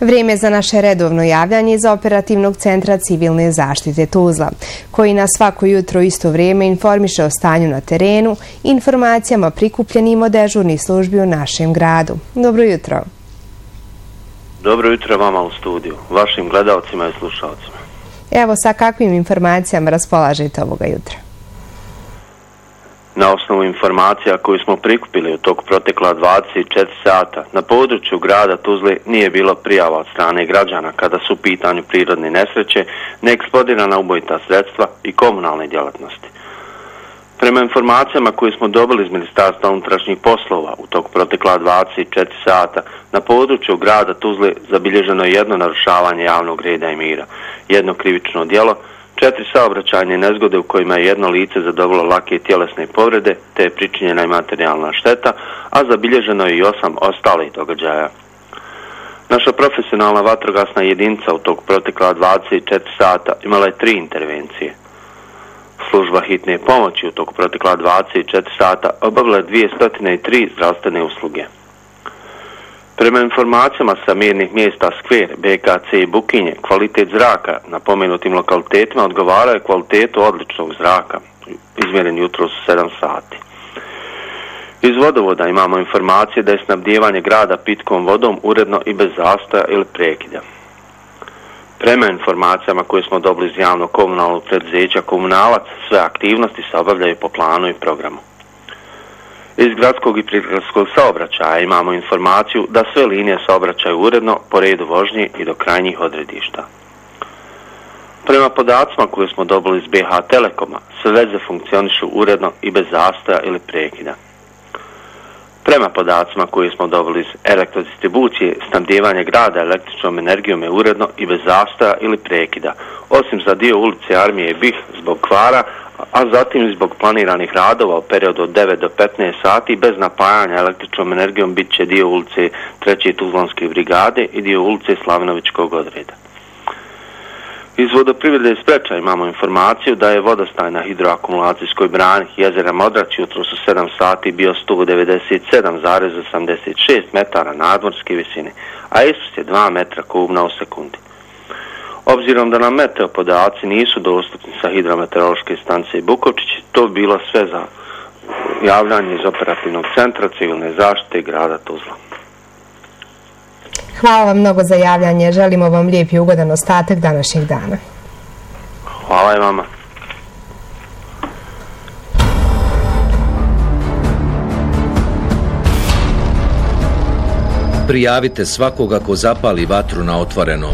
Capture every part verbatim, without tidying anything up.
Vrijeme za naše redovno javljanje za Operativnog centra civilne zaštite Tuzla, koji na svako jutro isto vrijeme informiše o stanju na terenu i informacijama prikupljenim od dežurnih službi u našem gradu. Dobro jutro. Dobro jutro vama u studiju, vašim gledalcima i slušalcima. Evo, sa kakvim informacijama raspolažete ovoga jutra? Na osnovu informacija koju smo prikupili u toku protekla dvadeset četiri sata, na području grada Tuzle nije bilo prijava od strane građana kada su u pitanju prirodne nesreće, neeksplodirana ubojita sredstva i komunalne djelatnosti. Prema informacijama koje smo dobili iz Ministarstva unutrašnjih poslova u toku protekla dvadeset četiri sata, na području grada Tuzle zabilježeno je jedno narušavanje javnog reda i mira, jedno krivično djelo, četiri saobraćajne nezgode u kojima je jedno lice zadobilo lake tjelesne povrede, te je pričinjena i materijalna šteta, a zabilježeno je i osam ostalih događaja. Naša profesionalna vatrogasna jedinica u toku protekla dvadeset četiri sata imala je tri intervencije. Služba hitne pomoći u toku protekla dvadeset četiri sata obavila je dvjesto tri zdravstvene usluge. Prema informacijama sa mjernih mjesta Skver, B K C i Bukinje, kvalitet zraka na pomenutim lokalitetima odgovara je kvalitetu odličnog zraka, izmjeren jutros u sedam sati. Iz vodovoda imamo informacije da je snabdijevanje grada pitkom vodom uredno i bez zastoja ili prekida. Prema informacijama koje smo dobili iz javnog komunalnog preduzeća Komunalac, sve aktivnosti se obavljaju po planu i programu. Iz gradskog i prigradskog saobraćaja imamo informaciju da sve linije saobraćaju uredno po redu vožnje i do krajnjih odredišta. Prema podacima koje smo dobili iz B H Telekoma, sve veze funkcionišu uredno i bez zastoja ili prekida. Prema podacima koje smo dobili iz elektrodistribucije, snabdijevanje grada električnom energijom je uredno i bez zastoja ili prekida, osim za dio ulice Armije Bih zbog kvara, a zatim zbog planiranih radova u periodu od devet do petnaest sati bez napajanja električnom energijom bit će dio ulice treće Tuzlanske brigade i dio ulice Slavinovićkog odreda. Iz vodoprivrede iz Preča imamo informaciju da je vodostaj na hidroakumulacijskoj brani jezera Modrač jutros u sedam sati bio sto devedeset sedam zarez osamdeset šest metara nadmorske visine, a Isus je dva metra kubna u sekundi. Obzirom da nam meteo podaci nisu dostupni sa hidrometeorološke stanice Bukovčić, to bi bilo sve za javljanje iz Operativnog centra civilne zaštite grada Tuzla. Hvala vam mnogo za javljanje. Želimo vam lijep i ugodan ostatak današnjeg dana. Hvala i vama. Prijavite svakoga ko zapali vatru na otvorenom.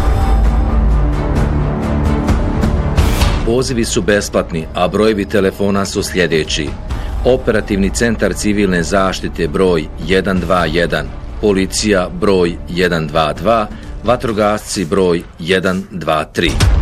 Pozivi su besplatni, a brojevi telefona su sljedeći. Operativni centar civilne zaštite broj jedan dva jedan, policija broj jedan dva dva, vatrogasci broj jedan dva tri.